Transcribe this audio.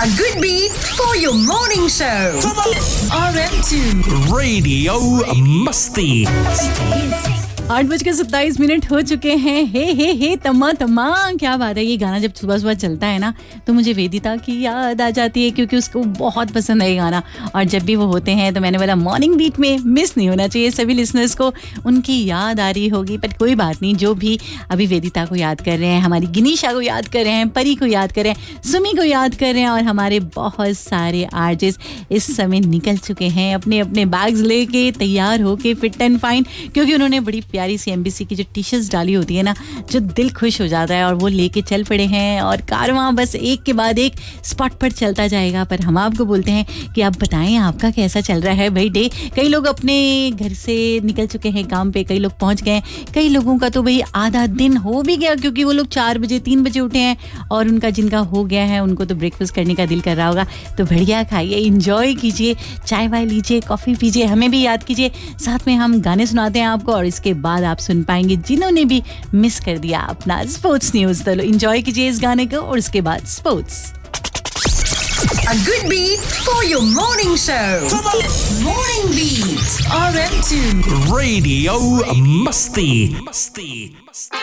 A good beat for your morning show. RM2 Radio Musty. 8:27 हो चुके हैं। हे तम्मा तम्मा, क्या बात है। ये गाना जब सुबह सुबह चलता है ना तो मुझे वेदिता की याद आ जाती है, क्योंकि उसको बहुत पसंद है ये गाना। और जब भी वो होते हैं तो मैंने बोला मॉर्निंग बीट में मिस नहीं होना चाहिए। सभी लिसनर्स को उनकी याद आ रही होगी, पर कोई बात नहीं। जो भी अभी वेदिता को याद कर रहे हैं, हमारी गिनीशा को याद कर रहे हैं, परी को याद कर रहे हैं, सुमी को याद कर रहे हैं, और हमारे बहुत सारे आर्टिस्ट इस समय निकल चुके हैं अपने अपने बैग्स लेके, तैयार होके, फिट एंड फाइन, क्योंकि उन्होंने बड़ी प्यारी सी एमबीसी की जो टी शर्ट्स डाली होती है ना, जो दिल खुश हो जाता है, और वो लेके चल पड़े हैं। और कारवां बस एक के बाद एक स्पॉट पर चलता जाएगा। पर हम आपको बोलते हैं कि आप बताएं आपका कैसा चल रहा है भाई डे। कई लोग अपने घर से निकल चुके हैं काम पे, कई लोग पहुंच गए, कई लोगों का तो भाई आधा दिन हो भी गया, क्योंकि वो लोग 4 बजे 3 बजे उठे हैं, और उनका जिनका हो गया है उनको तो ब्रेकफास्ट करने का दिल कर रहा होगा। तो बढ़िया खाइए, इंजॉय कीजिए, चाय वाय लीजिए, कॉफ़ी पीजिए, हमें भी याद कीजिए। साथ में हम गाने सुनाते हैं आपको, और इसके बाद आप सुन पाएंगे जिन्होंने भी मिस कर दिया अपना स्पोर्ट्स न्यूज़। तो एंजॉय कीजिए इस गाने को, और उसके बाद sports. A good beat for your morning show. Morning Beat RM2 Radio Musty.